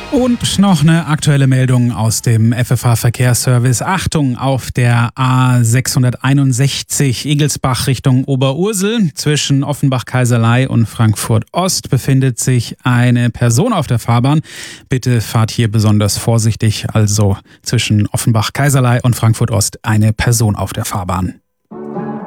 Und noch eine aktuelle Meldung aus dem FFH-Verkehrsservice. Achtung, auf der A661 Igelsbach Richtung Oberursel zwischen Offenbach-Kaiserlei und Frankfurt-Ost befindet sich eine Person auf der Fahrbahn. Bitte fahrt hier besonders vorsichtig, also zwischen Offenbach-Kaiserlei und Frankfurt-Ost eine Person auf der Fahrbahn.